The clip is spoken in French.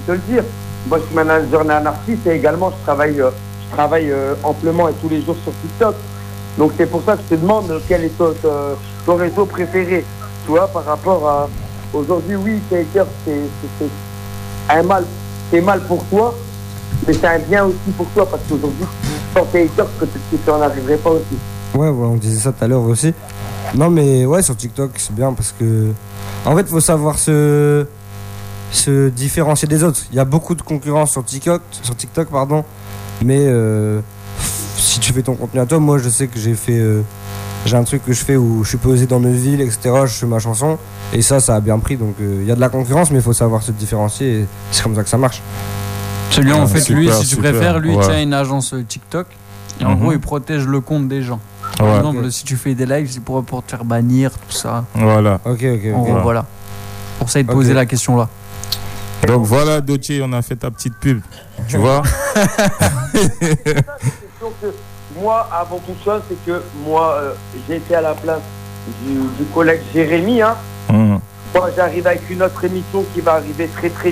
te le dire. Moi, je suis manager d'un artiste et également, je travaille amplement et tous les jours sur TikTok. Donc, c'est pour ça que je te demande quel est ton réseau préféré. Tu vois, par rapport à... Aujourd'hui, oui, tes haters, c'est un mal. C'est mal pour toi, mais c'est un bien aussi pour toi parce qu'aujourd'hui, sans tes haters, peut-être que tu n'en arriverais pas aussi. Ouais, on disait ça tout à l'heure aussi. Non, mais ouais, sur TikTok, c'est bien parce que. En fait, il faut savoir se différencier des autres. Il y a beaucoup de concurrence sur TikTok, mais si tu fais ton contenu à toi, moi, je sais que j'ai un truc que je fais où je suis posé dans mes villes, etc. Je fais ma chanson et ça a bien pris. Donc, il y a de la concurrence, mais il faut savoir se différencier et c'est comme ça que ça marche. Celui en fait, super, lui, si tu préfères, lui, ouais. tient une agence TikTok et en gros, il protège le compte des gens. Par exemple, si tu fais des lives, c'est pour te faire bannir, tout ça. Voilà. Ok. En gros, voilà. Pour ça, il te posait la question là. Donc voilà, Dotier, on a fait ta petite pub. Tu vois. Moi, avant toute chose, c'est que moi, j'ai été à la place du collègue Jérémy. Moi, j'arrive avec une autre émission qui va arriver très très